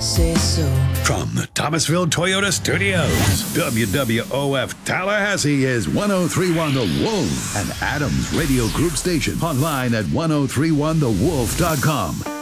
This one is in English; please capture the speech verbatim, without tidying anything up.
say so. From the Thomasville Toyota Studios, W W O F Tallahassee is ten thirty-one The Wolf, an Adams Radio Group station. Online at ten thirty-one the wolf dot com.